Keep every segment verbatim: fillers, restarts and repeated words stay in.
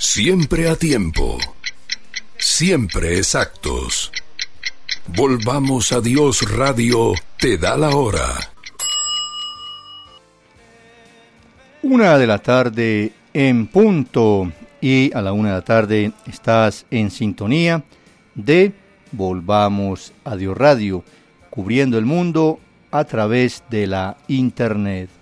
Siempre a tiempo, siempre exactos. Volvamos a Dios Radio te da la hora. Una de la tarde en punto, y a la una de la tarde estás en sintonía de Volvamos a Dios Radio, cubriendo el mundo a través de la internet.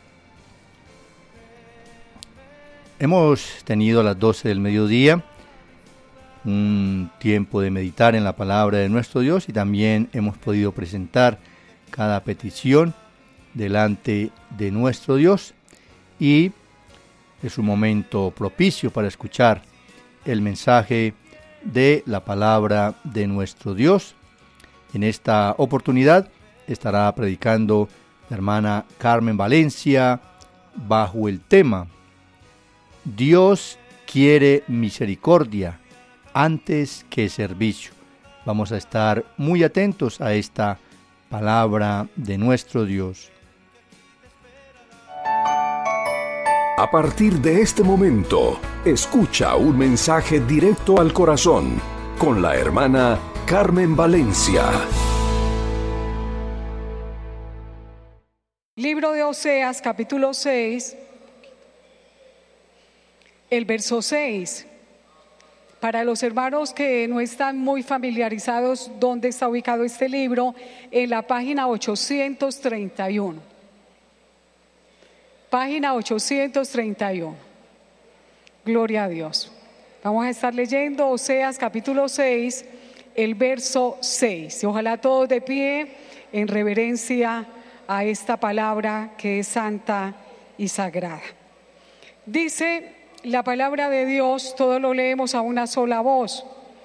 Hemos tenido a las doce del mediodía un tiempo de meditar en la palabra de nuestro Dios y también hemos podido presentar cada petición delante de nuestro Dios, y es un momento propicio para escuchar el mensaje de la palabra de nuestro Dios. En esta oportunidad estará predicando la hermana Carmen Valencia bajo el tema Dios quiere misericordia antes que servicio. Vamos a estar muy atentos a esta palabra de nuestro Dios. A partir de este momento, escucha un mensaje directo al corazón con la hermana Carmen Valencia. Libro de Oseas, capítulo seis, el verso seis. Para los hermanos que no están muy familiarizados dónde está ubicado este libro, en la página ochocientos treinta y uno. Página ochocientos treinta y uno. Gloria a Dios. Vamos a estar leyendo Oseas capítulo seis, el verso seis. Y ojalá todos de pie en reverencia a esta palabra que es santa y sagrada. Dice la palabra de Dios, todo lo leemos a una sola voz.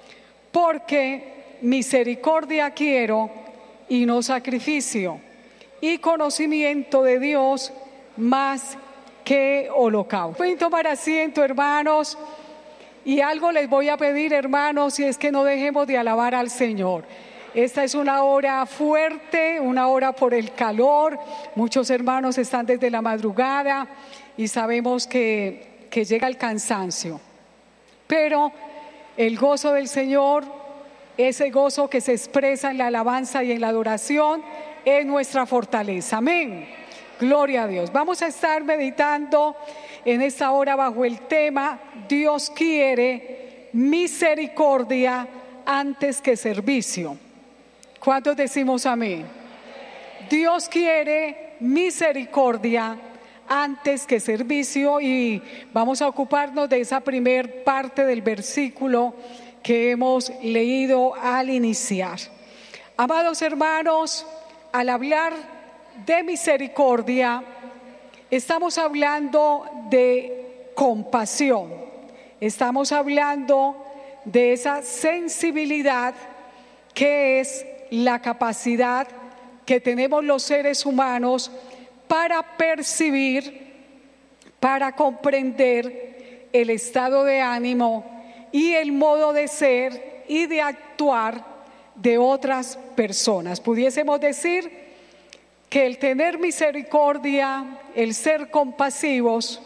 Porque misericordia quiero y no sacrificio, y conocimiento de Dios más que holocausto. Pueden tomar asiento, hermanos, y algo les voy a pedir, hermanos, y es que no dejemos de alabar al Señor. Esta es una hora fuerte, una hora por el calor. Muchos hermanos están desde la madrugada y sabemos que que llega el cansancio, pero el gozo del Señor, ese gozo que se expresa en la alabanza y en la adoración, es nuestra fortaleza. Amén. Gloria a Dios. Vamos a estar meditando en esta hora bajo el tema Dios quiere misericordia antes que servicio. ¿Cuántos decimos amén? Dios quiere misericordia antes que servicio, y vamos a ocuparnos de esa primer parte del versículo que hemos leído al iniciar. Amados hermanos, al hablar de misericordia, estamos hablando de compasión, estamos hablando de esa sensibilidad que es la capacidad que tenemos los seres humanos para percibir, para comprender el estado de ánimo y el modo de ser y de actuar de otras personas. Pudiésemos decir que el tener misericordia, el ser compasivos,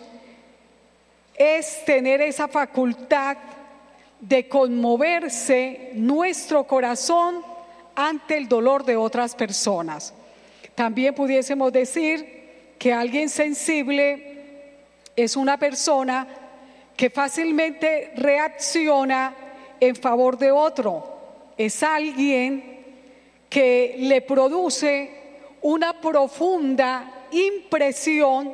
es tener esa facultad de conmoverse nuestro corazón ante el dolor de otras personas. También pudiésemos decir que alguien sensible es una persona que fácilmente reacciona en favor de otro. Es alguien que le produce una profunda impresión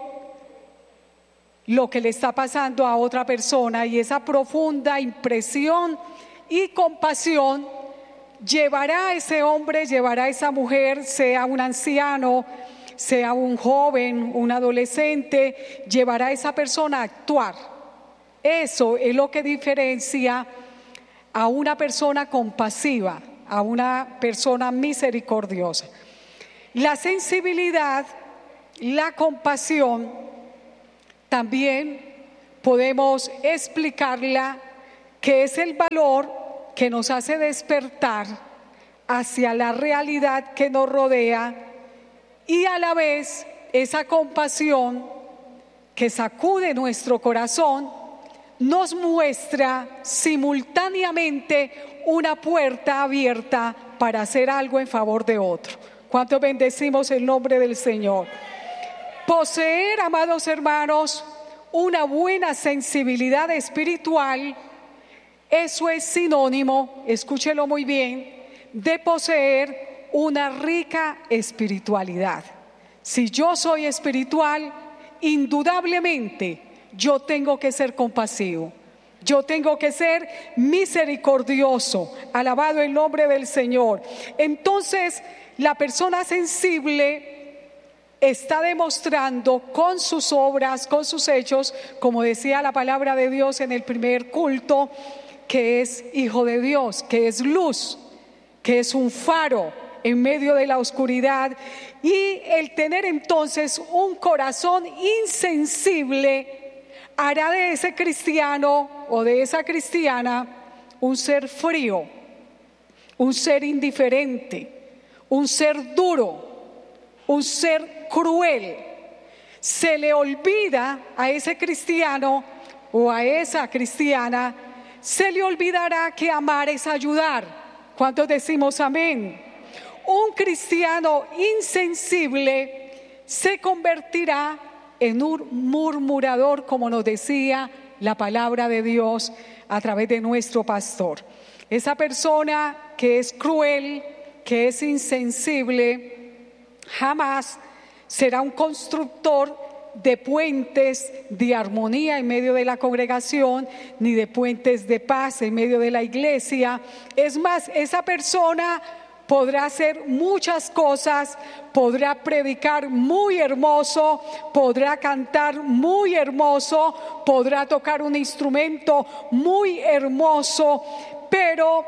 lo que le está pasando a otra persona, y esa profunda impresión y compasión llevará a ese hombre, llevará a esa mujer, sea un anciano, sea un joven, un adolescente, llevará a esa persona a actuar. Eso es lo que diferencia a una persona compasiva, a una persona misericordiosa. La sensibilidad, la compasión, también podemos explicarla que es el valor que nos hace despertar hacia la realidad que nos rodea, y a la vez esa compasión que sacude nuestro corazón nos muestra simultáneamente una puerta abierta para hacer algo en favor de otro. ¿Cuántos bendecimos el nombre del Señor? Poseer, amados hermanos, una buena sensibilidad espiritual, eso es sinónimo, escúchelo muy bien, de poseer una rica espiritualidad. Si yo soy espiritual, indudablemente yo tengo que ser compasivo, yo tengo que ser misericordioso. Alabado el nombre del Señor. Entonces, la persona sensible está demostrando con sus obras, con sus hechos, como decía la palabra de Dios en el primer culto, que es hijo de Dios, que es luz, que es un faro en medio de la oscuridad. Y el tener entonces un corazón insensible hará de ese cristiano o de esa cristiana un ser frío, un ser indiferente, un ser duro, un ser cruel. Se le olvida a ese cristiano o a esa cristiana, se le olvidará que amar es ayudar. ¿Cuántos decimos amén? Un cristiano insensible se convertirá en un murmurador, como nos decía la palabra de Dios a través de nuestro pastor. Esa persona que es cruel, que es insensible, jamás será un constructor de puentes de armonía en medio de la congregación, ni de puentes de paz en medio de la iglesia. Es más, esa persona podrá hacer muchas cosas, podrá predicar muy hermoso, podrá cantar muy hermoso, podrá tocar un instrumento muy hermoso, pero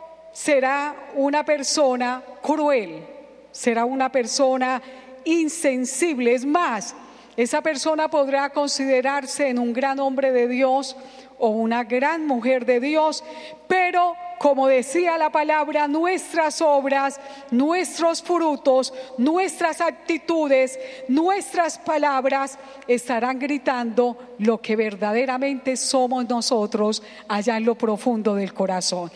será una persona cruel, será una persona insensible. Es más, esa persona podrá considerarse en un gran hombre de Dios o una gran mujer de Dios, pero como decía la palabra, nuestras obras, nuestros frutos, nuestras actitudes, nuestras palabras estarán gritando lo que verdaderamente somos nosotros allá en lo profundo del corazón.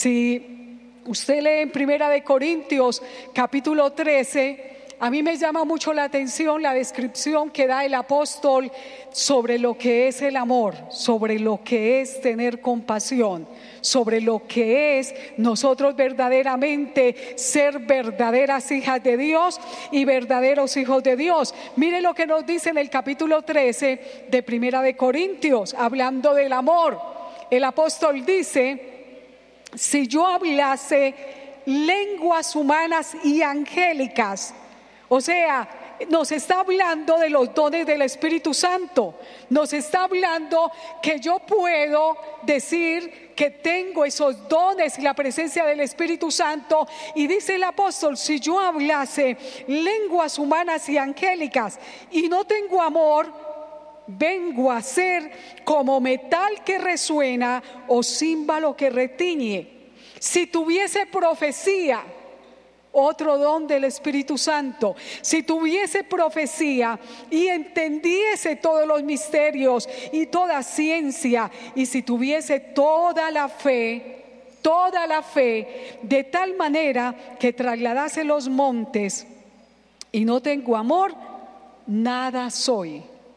Si usted lee en Primera de Corintios capítulo trece, a mí me llama mucho la atención la descripción que da el apóstol sobre lo que es el amor, sobre lo que es tener compasión, sobre lo que es nosotros verdaderamente ser verdaderas hijas de Dios y verdaderos hijos de Dios. Mire lo que nos dice en el capítulo trece de Primera de Corintios, hablando del amor. El apóstol dice: si yo hablase lenguas humanas y angélicas, o sea, nos está hablando de los dones del Espíritu Santo. Nos está hablando que yo puedo decir que tengo esos dones y la presencia del Espíritu Santo. Y dice el apóstol: si yo hablase lenguas humanas y angélicas y no tengo amor, vengo a ser como metal que resuena o címbalo que retiñe. Si tuviese profecía, otro don del Espíritu Santo, si tuviese profecía y entendiese todos los misterios y toda ciencia, y si tuviese toda la fe, toda la fe, de tal manera que trasladase los montes, y no tengo amor, nada soy.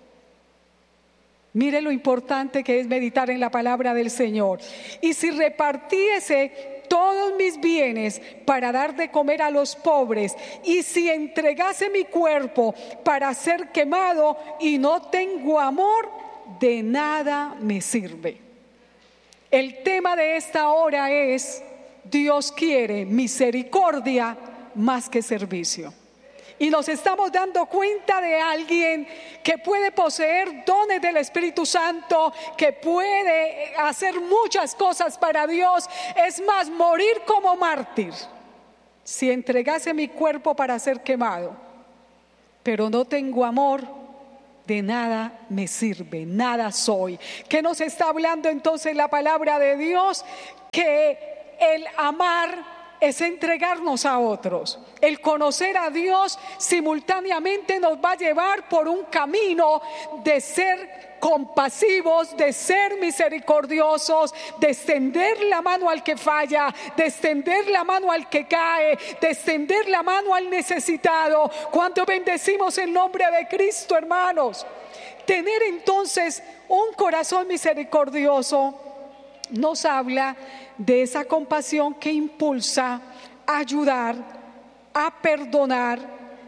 Mire lo importante que es meditar en la palabra del Señor. Y si repartiese todos mis bienes para dar de comer a los pobres, y si entregase mi cuerpo para ser quemado y no tengo amor, de nada me sirve. El tema de esta hora es: Dios quiere misericordia más que servicio. Y nos estamos dando cuenta de alguien que puede poseer dones del Espíritu Santo, que puede hacer muchas cosas para Dios, es más, morir como mártir. Si entregase mi cuerpo para ser quemado, pero no tengo amor, de nada me sirve, nada soy. ¿Qué nos está hablando entonces la palabra de Dios? Que el amar es entregarnos a otros. El conocer a Dios simultáneamente nos va a llevar por un camino de ser compasivos, de ser misericordiosos, de extender la mano al que falla, de extender la mano al que cae, de extender la mano al necesitado. ¿Cuánto bendecimos el nombre de Cristo, hermanos? Tener entonces un corazón misericordioso nos habla de esa compasión que impulsa a ayudar, a perdonar.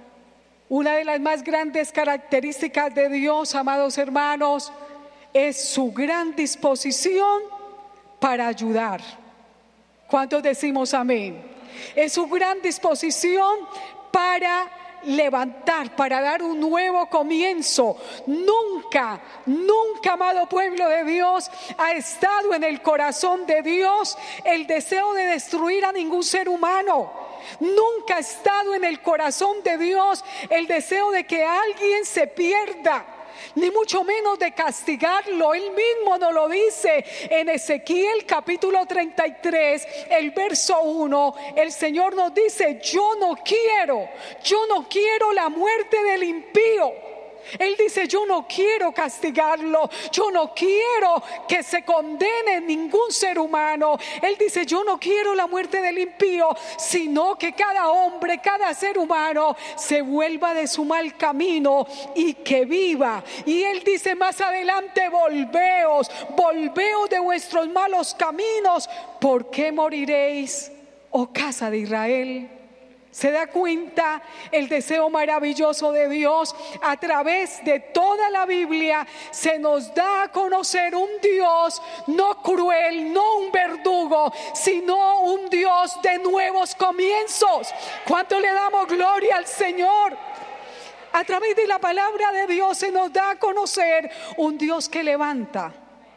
Una de las más grandes características de Dios, amados hermanos, es su gran disposición para ayudar. ¿Cuántos decimos amén? Es su gran disposición para levantar, para dar un nuevo comienzo. Nunca, nunca, amado pueblo de Dios, ha estado en el corazón de Dios el deseo de destruir a ningún ser humano. Nunca ha estado en el corazón de Dios el deseo de que alguien se pierda, ni mucho menos de castigarlo. Él mismo nos lo dice en Ezequiel capítulo treinta y tres, el verso uno. El Señor nos dice: yo no quiero, yo no quiero la muerte del impío. Él dice: yo no quiero castigarlo, yo no quiero que se condene ningún ser humano. Él dice: yo no quiero la muerte del impío, sino que cada hombre, cada ser humano se vuelva de su mal camino y que viva. Y él dice más adelante: volveos, volveos de vuestros malos caminos. ¿Por qué moriréis, oh casa de Israel? ¿Se da cuenta el deseo maravilloso de Dios? A través de toda la Biblia se nos da a conocer un Dios no cruel, no un verdugo, sino un Dios de nuevos comienzos. ¿Cuánto le damos gloria al Señor? A través de la palabra de Dios se nos da a conocer un Dios que levanta,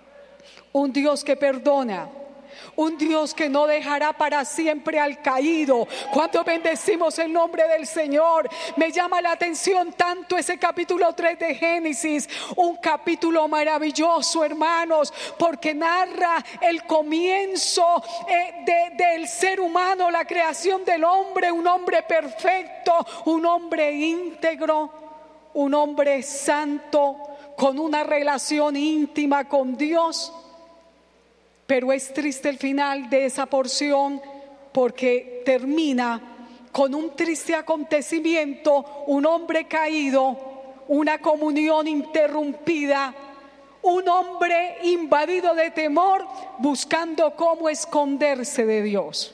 un Dios que perdona, un Dios que no dejará para siempre al caído. Cuando bendecimos el nombre del Señor, me llama la atención tanto ese capítulo tres de Génesis, un capítulo maravilloso, hermanos, porque narra el comienzo eh, de, del ser humano, la creación del hombre, un hombre perfecto, un hombre íntegro, un hombre santo, con una relación íntima con Dios. Pero es triste el final de esa porción, porque termina con un triste acontecimiento: un hombre caído, una comunión interrumpida, un hombre invadido de temor, buscando cómo esconderse de Dios.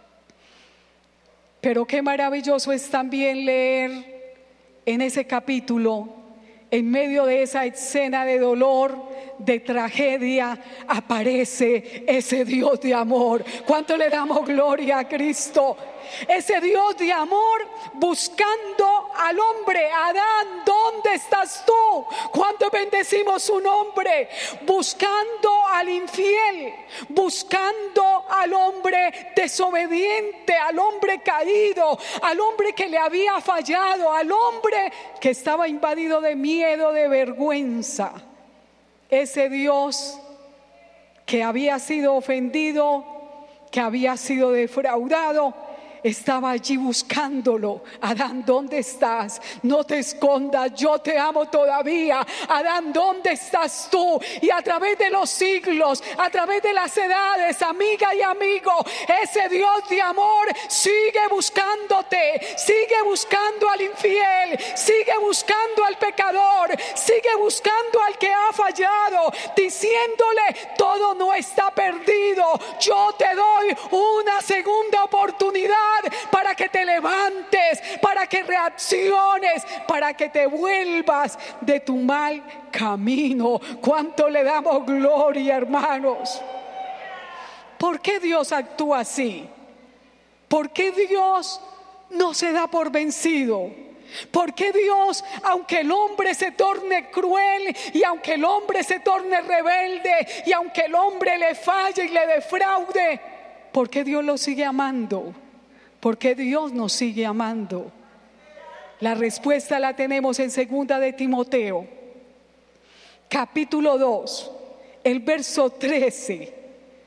Pero qué maravilloso es también leer en ese capítulo, en medio de esa escena de dolor, de tragedia, aparece ese Dios de amor. ¿Cuánto le damos gloria a Cristo? Ese Dios de amor buscando al hombre. Adán, ¿dónde estás tú? ¿Cuánto bendecimos su nombre? Buscando al infiel, buscando al hombre desobediente, al hombre caído, al hombre que le había fallado, al hombre que estaba invadido de miedo, de vergüenza. Ese Dios que había sido ofendido, que había sido defraudado, estaba allí buscándolo. Adán, ¿dónde estás? No te escondas, yo te amo todavía. Adán, ¿dónde estás tú? Y a través de los siglos, a través de las edades, amiga y amigo, ese Dios de amor sigue buscándote, sigue buscando al infiel, sigue buscando al pecador, sigue buscando al que ha fallado, diciéndole: todo no está perdido, yo te doy una segunda oportunidad para que te levantes, para que reacciones, para que te vuelvas de tu mal camino. ¿Cuánto le damos gloria, hermanos? ¿Por qué Dios actúa así? ¿Por qué Dios no se da por vencido? ¿Por qué Dios, aunque el hombre se torne cruel y aunque el hombre se torne rebelde y aunque el hombre le falle y le defraude, por qué Dios lo sigue amando? ¿Por qué Dios nos sigue amando? La respuesta la tenemos en segunda de Timoteo, capítulo dos, el verso trece.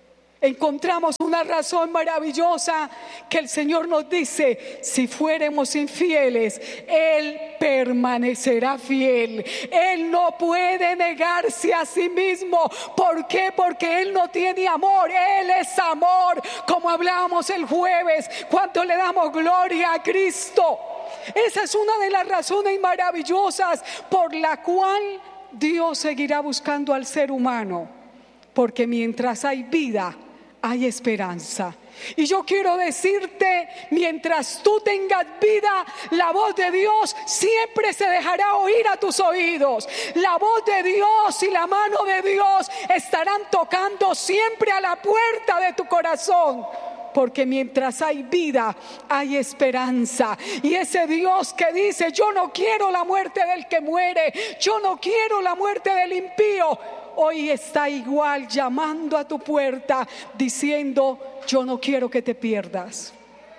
encontramos una razón maravillosa que el Señor nos dice: si fuéramos infieles, Él permanecerá fiel. Él no puede negarse a sí mismo. ¿Por qué? Porque Él no tiene amor. Él es amor, como hablábamos el jueves, cuando le damos gloria a Cristo. Esa es una de las razones maravillosas por la cual Dios seguirá buscando al ser humano, porque mientras hay vida, hay esperanza. Y yo quiero decirte, mientras tú tengas vida, la voz de Dios siempre se dejará oír a tus oídos. La voz de Dios y la mano de Dios estarán tocando siempre a la puerta de tu corazón. Porque mientras hay vida, hay esperanza. Y ese Dios que dice: yo no quiero la muerte del que muere, yo no quiero la muerte del impío, hoy está igual llamando a tu puerta, diciendo: yo no quiero que te pierdas,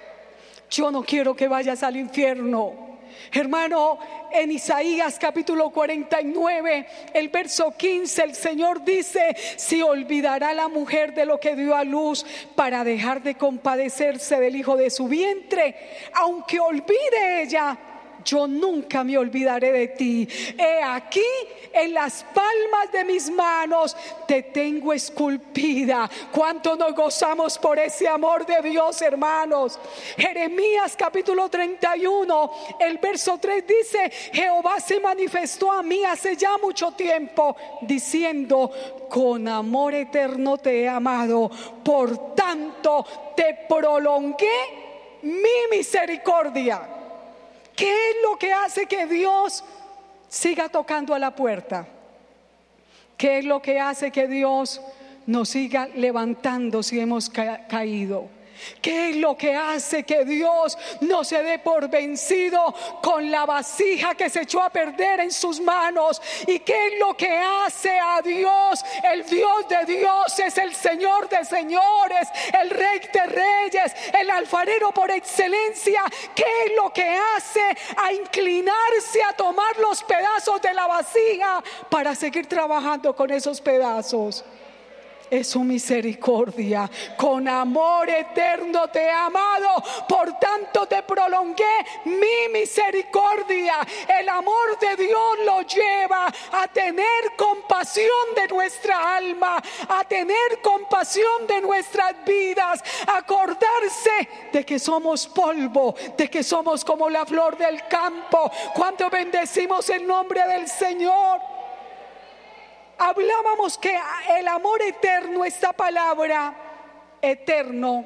yo no quiero que vayas al infierno. Hermano, en Isaías capítulo cuarenta y nueve, el verso quince, el Señor dice: si olvidará la mujer de lo que dio a luz para dejar de compadecerse del hijo de su vientre, aunque olvide ella, yo nunca me olvidaré de ti. He aquí, en las palmas de mis manos te tengo esculpida. ¿Cuánto nos gozamos por ese amor de Dios, hermanos? Jeremías capítulo treinta y uno, el verso tres dice: Jehová se manifestó a mí hace ya mucho tiempo, diciendo: con amor eterno te he amado, por tanto te prolongué mi misericordia. ¿Qué es lo que hace que Dios siga tocando a la puerta? ¿Qué es lo que hace que Dios nos siga levantando si hemos ca- caído? ¿Qué es lo que hace que Dios no se dé por vencido con la vasija que se echó a perder en sus manos? ¿Y qué es lo que hace a Dios? El Dios de dioses, el Señor de señores, el Rey de reyes, el alfarero por excelencia. ¿Qué es lo que hace a inclinarse a tomar los pedazos de la vasija para seguir trabajando con esos pedazos? Es su misericordia. Con amor eterno te he amado, por tanto te prolongué mi misericordia. El amor de Dios lo lleva a tener compasión de nuestra alma, a tener compasión de nuestras vidas, a acordarse de que somos polvo, de que somos como la flor del campo. Cuando bendecimos el nombre del Señor. Hablábamos que el amor eterno, esta palabra eterno,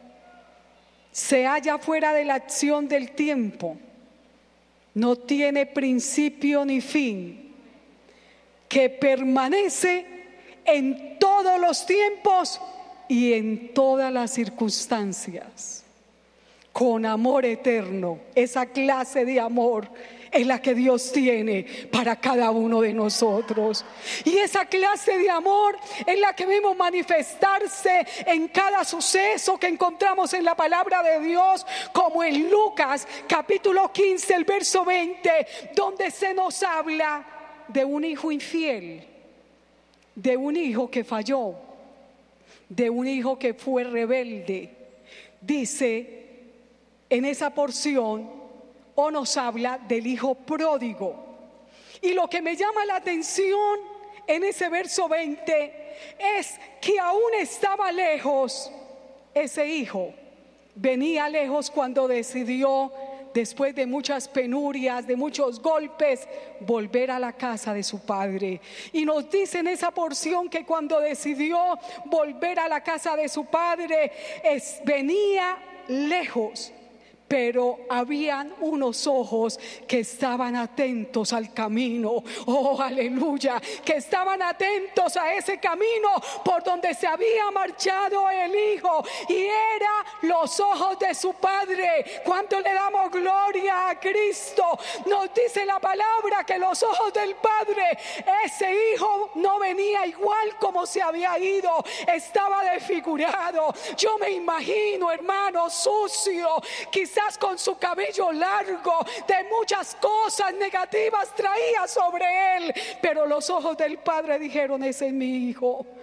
se halla fuera de la acción del tiempo, no tiene principio ni fin, que permanece en todos los tiempos y en todas las circunstancias. Con amor eterno, esa clase de amor es la que Dios tiene para cada uno de nosotros. Y esa clase de amor es la que vemos manifestarse en cada suceso que encontramos en la palabra de Dios, como en Lucas capítulo quince, el verso veinte, donde se nos habla de un hijo infiel, de un hijo que falló, de un hijo que fue rebelde. Dice en esa porción, o nos habla del hijo pródigo. Y lo que me llama la atención en ese verso veinte es que aún estaba lejos ese hijo. Venía lejos cuando decidió, después de muchas penurias, de muchos golpes, volver a la casa de su padre. Y nos dice en esa porción que cuando decidió volver a la casa de su padre, es, venía lejos. Pero habían unos ojos que estaban atentos al camino. Oh, aleluya. Que estaban atentos a ese camino por donde se había marchado el hijo. Y eran los ojos de su padre. Cuando le damos gloria a Cristo, nos dice la palabra que los ojos del padre, ese hijo no venía igual como se había ido. Estaba desfigurado. Yo me imagino, hermano, sucio, quizás con su cabello largo, de muchas cosas negativas traía sobre él, pero los ojos del padre dijeron: ese es mi hijo.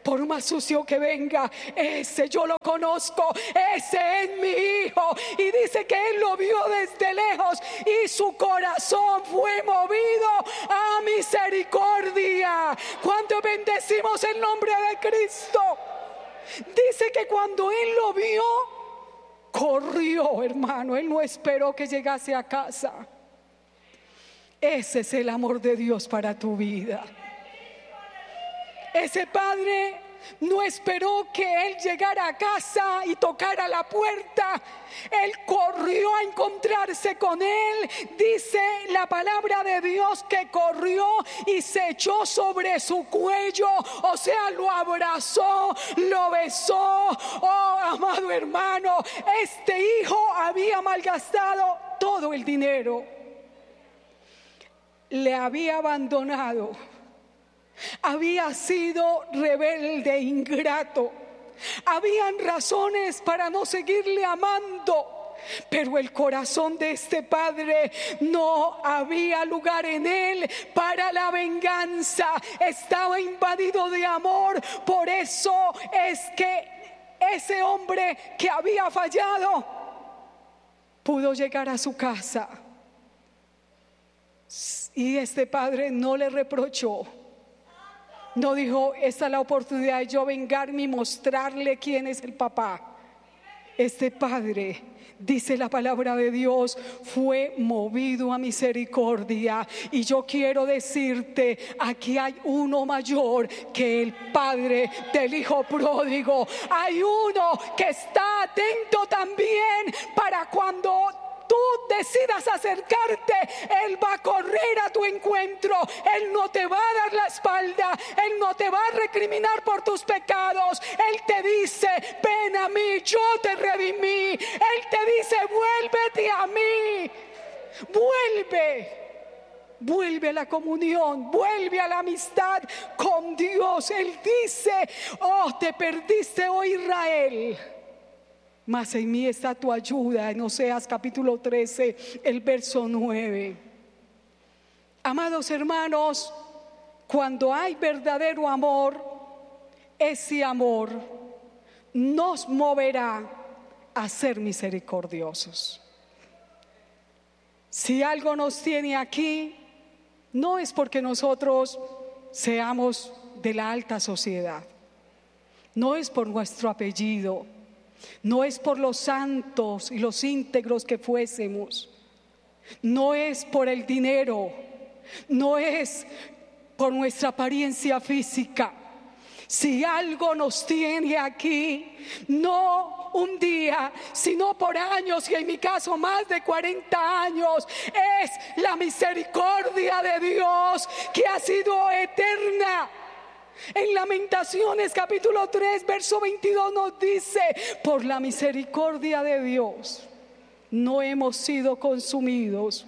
por más sucio que venga, ese yo lo conozco, ese es mi hijo. Y dice que él lo vio desde lejos y su corazón fue movido a misericordia. ¿Cuánto bendecimos el nombre de Cristo? Dice que cuando él lo vio, corrió, hermano. Él no esperó que llegase a casa. Ese es el amor de Dios para tu vida. Ese padre no esperó que él llegara a casa y tocara la puerta. Él corrió a encontrarse con él. Dice la palabra de Dios que corrió y se echó sobre su cuello. O sea, lo abrazó, lo besó. Oh, amado hermano, este hijo había malgastado todo el dinero. Le había abandonado. Había sido rebelde, ingrato. Habían razones para no seguirle amando, pero el corazón de este padre no había lugar en él para la venganza. Estaba invadido de amor. Por eso es que ese hombre que había fallado pudo llegar a su casa. Y este padre no le reprochó. No dijo, esta es la oportunidad de yo vengarme y mostrarle quién es el papá. Este padre, dice la palabra de Dios, fue movido a misericordia. Y yo quiero decirte, aquí hay uno mayor que el padre del hijo pródigo. Hay uno que está atento también para cuando tú decidas acercarte, Él va a correr a tu encuentro. Él no te va a dar la espalda. Él no te va a recriminar por tus pecados. Él te dice, ven a mí, yo te redimí. Él te dice, vuélvete a mí. Vuelve. Vuelve a la comunión, vuelve a la amistad con Dios. Él dice, oh, te perdiste, oh Israel, mas en mí está tu ayuda. En Oseas capítulo trece, el verso nueve. Amados hermanos, cuando hay verdadero amor, ese amor nos moverá a ser misericordiosos. Si algo nos tiene aquí, no es porque nosotros seamos de la alta sociedad, no es por nuestro apellido, no es por los santos y los íntegros que fuésemos, no es por el dinero, no es por nuestra apariencia física. Si algo nos tiene aquí, no un día, sino por años, y en mi caso más de cuarenta años, es la misericordia de Dios que ha sido eterna. En Lamentaciones capítulo tres verso veintidós nos dice, por la misericordia de Dios no hemos sido consumidos.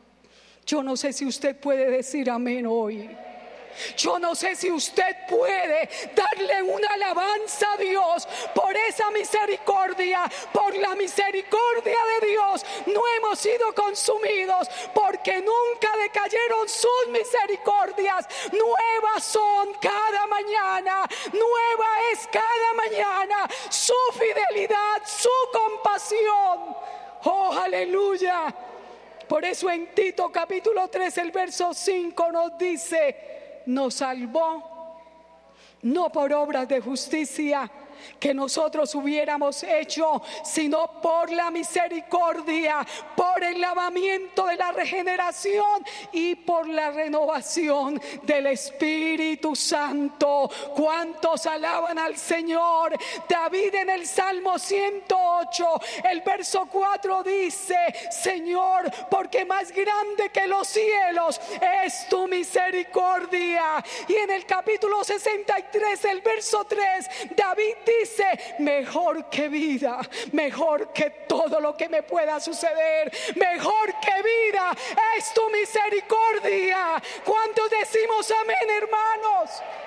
Yo no sé si usted puede decir amén hoy. Yo no sé si usted puede darle una alabanza a Dios por esa misericordia. Por la misericordia de Dios no hemos sido consumidos, porque nunca decayeron sus misericordias. Nuevas son cada mañana, nueva es cada mañana su fidelidad, su compasión. Oh, aleluya. Por eso en Tito capítulo tres, el verso cinco nos dice, nos salvó no por obras de justicia que nosotros hubiéramos hecho, sino por la misericordia, por el lavamiento de la regeneración y por la renovación del Espíritu Santo. ¿Cuántos alaban al Señor? David en el Salmo ciento ocho, el verso cuatro dice, Señor, porque más grande que los cielos es tu misericordia. Y en el capítulo sesenta y tres, el verso tres, David dice, mejor que vida, mejor que todo lo que me pueda suceder, mejor que vida es tu misericordia. ¿Cuántos decimos amén, hermanos?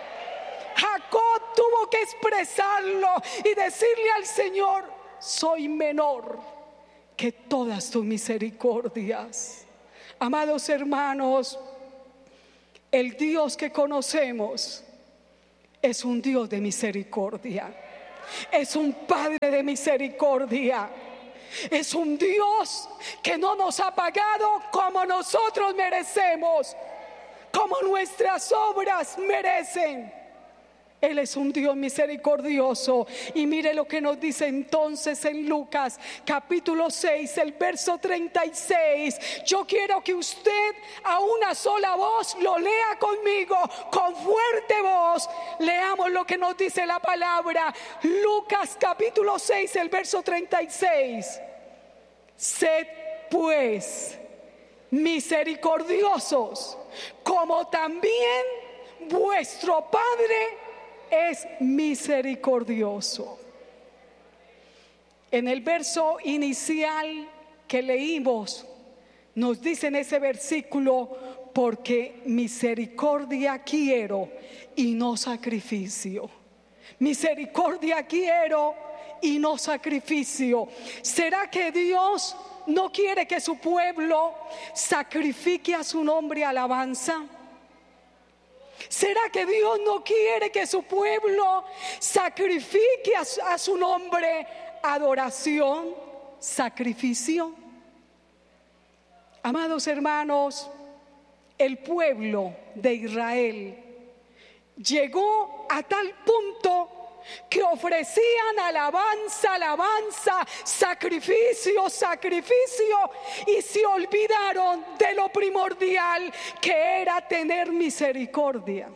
Jacob tuvo que expresarlo y decirle al Señor, soy menor que todas tus misericordias. Amados hermanos, el Dios que conocemos es un Dios de misericordia. Es un Padre de misericordia. Es un Dios que no nos ha pagado como nosotros merecemos, como nuestras obras merecen. Él es un Dios misericordioso. Y mire lo que nos dice entonces en Lucas capítulo seis, el verso treinta y seis. Yo quiero que usted a una sola voz lo lea conmigo, con fuerte voz. Leamos lo que nos dice la palabra. Lucas capítulo seis, el verso treinta y seis. Sed pues misericordiosos, como también vuestro Padre es misericordioso. En el verso inicial que leímos, nos dice en ese versículo: porque misericordia quiero y no sacrificio. Misericordia quiero y no sacrificio. ¿Será que Dios no quiere que su pueblo sacrifique a su nombre alabanza? ¿Será que Dios no quiere que su pueblo sacrifique a su, a su nombre adoración, sacrificio? Amados hermanos, el pueblo de Israel llegó a tal punto que ofrecían alabanza, alabanza, sacrificio, sacrificio, y se olvidaron de lo primordial, que era tener misericordia,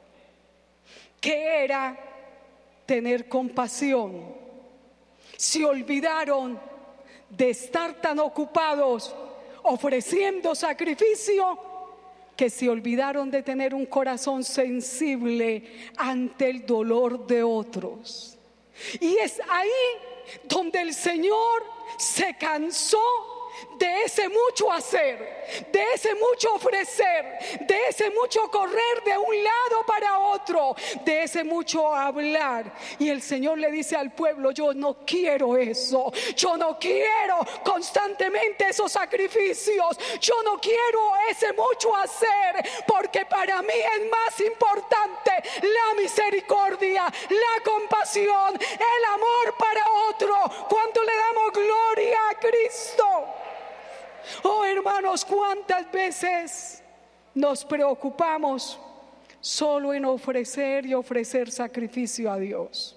que era tener compasión. Se olvidaron de estar tan ocupados ofreciendo sacrificio, que se olvidaron de tener un corazón sensible ante el dolor de otros. Y es ahí donde el Señor se cansó de ese mucho hacer, de ese mucho ofrecer, de ese mucho correr de un lado para otro, de ese mucho hablar. Y el Señor le dice al pueblo: yo no quiero eso, yo no quiero constantemente esos sacrificios, yo no quiero ese mucho hacer, porque para mí es más importante la misericordia, la compasión, el amor para otro. ¿Cuánto le damos gloria a Cristo? Oh hermanos, cuántas veces nos preocupamos solo en ofrecer y ofrecer sacrificio a Dios,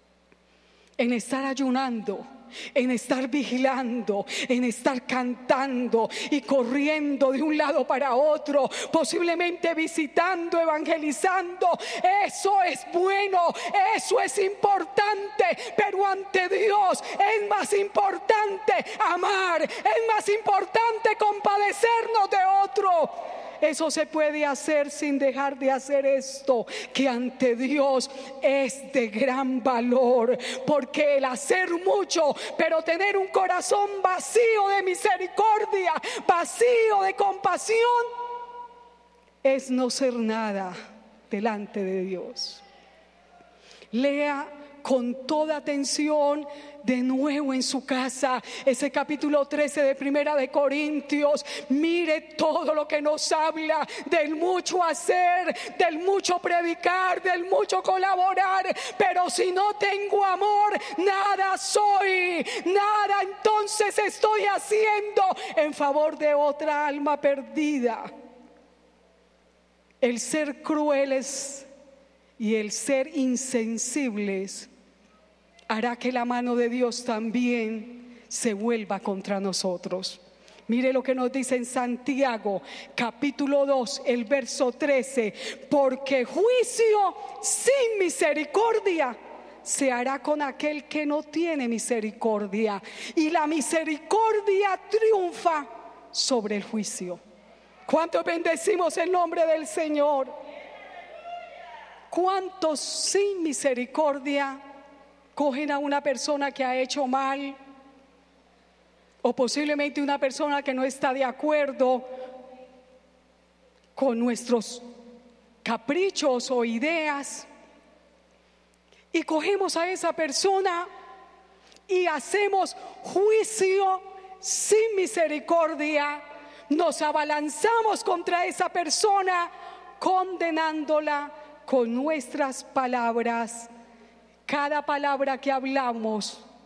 en estar ayunando, en estar vigilando, en estar cantando y corriendo de un lado para otro, posiblemente visitando, evangelizando. Eso es bueno, eso es importante, pero ante Dios es más importante amar, es más importante compadecernos de otro. Eso se puede hacer sin dejar de hacer esto, que ante Dios es de gran valor, porque el hacer mucho, pero tener un corazón vacío de misericordia, vacío de compasión, es no ser nada delante de Dios. Lea con toda atención de nuevo en su casa ese capítulo trece de Primera de Corintios. Mire todo lo que nos habla del mucho hacer, del mucho predicar, del mucho colaborar, pero si no tengo amor, nada soy, nada entonces estoy haciendo en favor de otra alma perdida. El ser crueles y el ser insensibles hará que la mano de Dios también se vuelva contra nosotros. Mire lo que nos dice en Santiago capítulo dos, el verso trece: porque juicio sin misericordia se hará con aquel que no tiene misericordia, y la misericordia triunfa sobre el juicio. ¿Cuántos bendecimos el nombre del Señor? ¿Cuántos sin misericordia cogen a una persona que ha hecho mal, o posiblemente una persona que no está de acuerdo con nuestros caprichos o ideas, y cogemos a esa persona y hacemos juicio sin misericordia, nos abalanzamos contra esa persona condenándola, con nuestras palabras, cada palabra que hablamos,